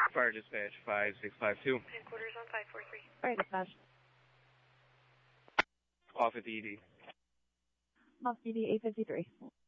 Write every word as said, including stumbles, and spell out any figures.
Fire dispatch five six five two. Headquarters on five four three. Fire dispatch. Off at the E D. Off E D eight fifty-three.